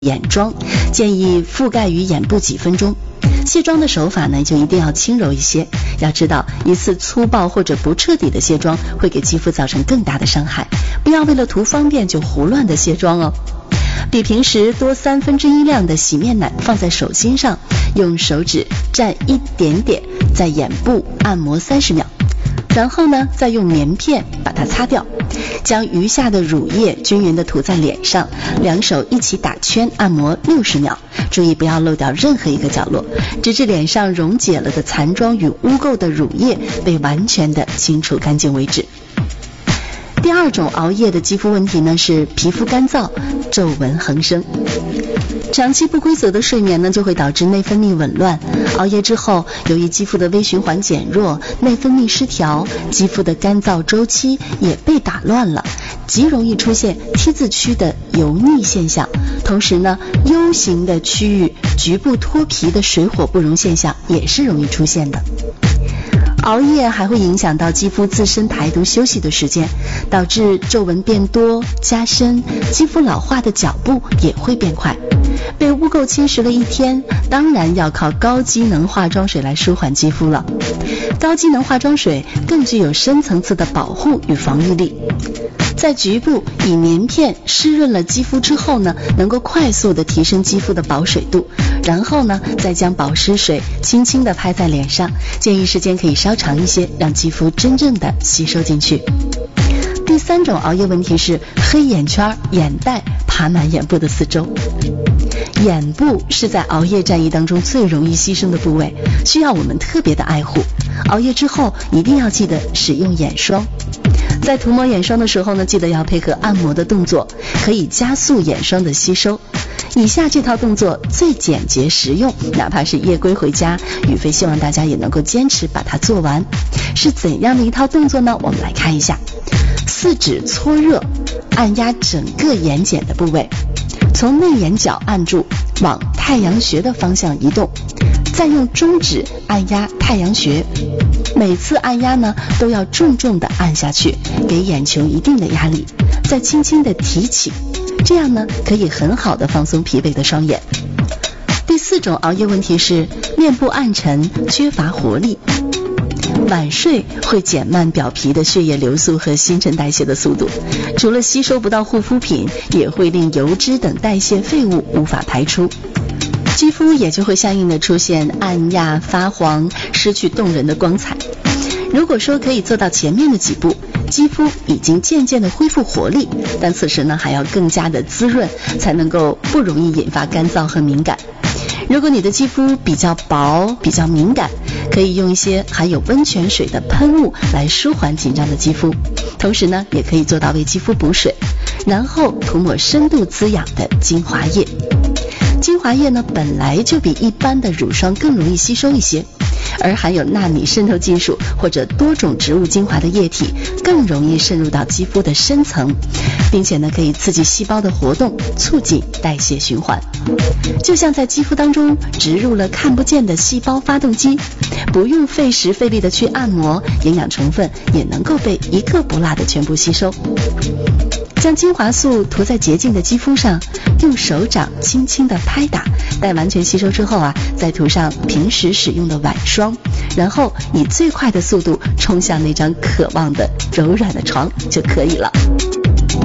眼妆，建议覆盖于眼部几分钟。卸妆的手法呢，就一定要轻柔一些。要知道，一次粗暴或者不彻底的卸妆会给肌肤造成更大的伤害，不要为了图方便就胡乱的卸妆哦。比平时多1/3量的洗面奶放在手心上，用手指蘸一点点，在眼部按摩30秒，然后呢，再用棉片把它擦掉，将余下的乳液均匀的涂在脸上，两手一起打圈按摩60秒，注意不要漏掉任何一个角落，直至脸上溶解了的残妆与污垢的乳液被完全的清除干净为止。第二种熬夜的肌肤问题呢，是皮肤干燥、皱纹横生。长期不规则的睡眠呢，就会导致内分泌紊乱。熬夜之后，由于肌肤的微循环减弱，内分泌失调，肌肤的干燥周期也被打乱了，极容易出现 T 字区的油腻现象。同时呢， U 型的区域局部脱皮的水火不容现象也是容易出现的。熬夜还会影响到肌肤自身排毒休息的时间，导致皱纹变多加深，肌肤老化的脚步也会变快。被污垢侵蚀了一天，当然要靠高机能化妆水来舒缓肌肤了。高机能化妆水更具有深层次的保护与防御力，在局部以棉片湿润了肌肤之后呢，能够快速的提升肌肤的保水度，然后呢，再将保湿水轻轻的拍在脸上，建议时间可以稍长一些，让肌肤真正的吸收进去。第三种熬夜问题是黑眼圈、眼袋爬满眼部的四周。眼部是在熬夜战役当中最容易牺牲的部位，需要我们特别的爱护。熬夜之后一定要记得使用眼霜，在涂抹眼霜的时候呢，记得要配合按摩的动作，可以加速眼霜的吸收。以下这套动作最简洁实用，哪怕是夜归回家，宇飞希望大家也能够坚持把它做完。是怎样的一套动作呢？我们来看一下。四指搓热，按压整个眼睑的部位，从内眼角按住，往太阳穴的方向移动，再用中指按压太阳穴。每次按压呢，都要重重的按下去，给眼球一定的压力，再轻轻的提起，这样呢，可以很好的放松疲惫的双眼。第四种熬夜问题是面部暗沉，缺乏活力。晚睡会减慢表皮的血液流速和新陈代谢的速度，除了吸收不到护肤品，也会令油脂等代谢废物无法排出，肌肤也就会相应的出现暗哑、发黄，失去动人的光彩。如果说可以做到前面的几步，肌肤已经渐渐的恢复活力，但此时呢，还要更加的滋润，才能够不容易引发干燥和敏感。如果你的肌肤比较薄、比较敏感，可以用一些含有温泉水的喷雾来舒缓紧张的肌肤，同时呢，也可以做到为肌肤补水，然后涂抹深度滋养的精华液。精华液呢，本来就比一般的乳霜更容易吸收一些，而含有纳米渗透技术或者多种植物精华的液体更容易渗入到肌肤的深层，并且呢，可以刺激细胞的活动，促进代谢循环。就像在肌肤当中植入了看不见的细胞发动机，不用费时费力的去按摩，营养成分也能够被一个不落的全部吸收。将精华素涂在洁净的肌肤上，用手掌轻轻的拍打，待完全吸收之后啊，再涂上平时使用的晚霜，然后以最快的速度冲向那张渴望的柔软的床就可以了。